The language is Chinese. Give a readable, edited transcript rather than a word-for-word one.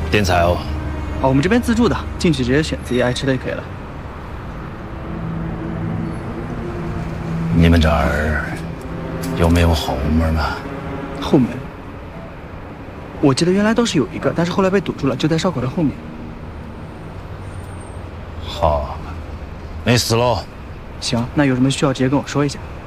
点菜哦。 哦，我们这边自助的，进去直接选自己爱吃的就可以了。 你们这儿有没有后门呢？ 后门，我记得原来倒是有一个，但是后来被堵住了，就在烧烤的后面。 好，没事喽。 行，那有什么需要直接跟我说一下。